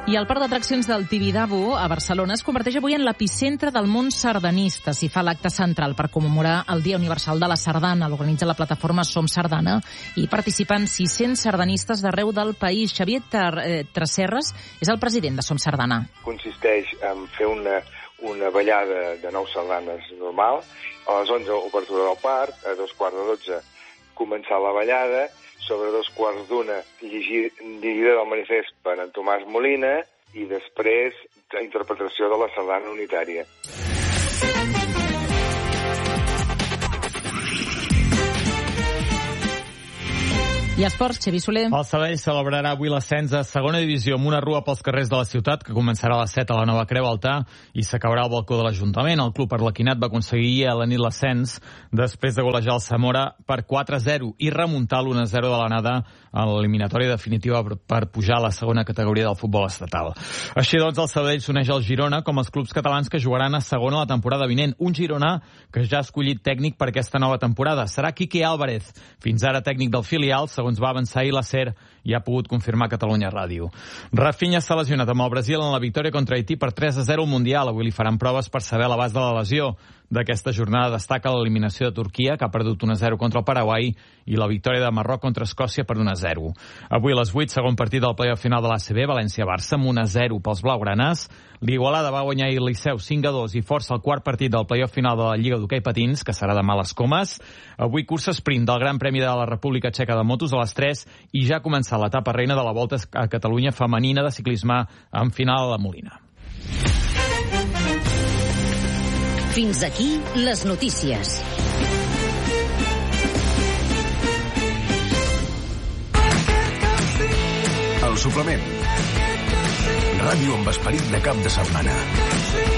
I el parc d'atraccions del Tibidabo, a Barcelona, es converteix avui en l'epicentre del món sardanista. S'hi fa l'acte central per commemorar el Dia Universal de la Sardana. L'organitza la plataforma Som Sardana i participen 600 sardanistes d'arreu del país. Xavier Tresserras és el president de Som Sardana. Consisteix en fer una ballada de 9 sardanes normal. A les 11, obertura del parc. A 11:45, començar la ballada. Sobre 1:15, llegida del manifest per en Tomàs Molina i després interpretació de la sardana unitària. I esports, Xavi Soler. El Sabadell celebrarà avui l'ascens a segona divisió amb una rua pels carrers de la ciutat que començarà a les 7 a la Nova Creu Alta i s'acabarà al balcó de l'Ajuntament. El club arlequinat va aconseguir a la nit l'ascens després de golejar el Zamora per 4-0 i remuntar l'1-0 de l'anada a l'eliminatòria definitiva per pujar a la segona categoria del futbol estatal. Així doncs, el Sabadell s'uneix al Girona com els clubs catalans que jugaran a segona la temporada vinent. Un Girona que ja ha escollit tècnic per aquesta nova temporada. Serà Quique Álvarez, fins ara tècnic del filial, segons va avançar ahir la SER i ha pogut confirmar a Catalunya Ràdio. Rafinha s'ha lesionat amb el Brasil en la victòria contra Haití per 3-0 al Mundial. Avui li faran proves per saber l'abast de la lesió. D'aquesta jornada destaca l'eliminació de Turquia, que ha perdut 1-0 contra el Paraguai, i la victòria de Marroc contra Escòcia per 1-0. Avui a les 8, segon partit del playoff final de l'ACB, València-Barça, amb 1-0 pels blaugranars. L'Igualada va guanyar el Liceu 5-2 i força el quart partit del playoff final de la Lliga d'Hoquei Patins, que serà demà a les Comes. Avui cursa sprint del Gran Premi de la República Txeca de motos a les 3 i ja ha començat l'etapa reina de la Volta a Catalunya femenina de ciclisme en final a la Molina. Fins aquí les notícies. El suplement. Ràdio amb esperit de cap de setmana.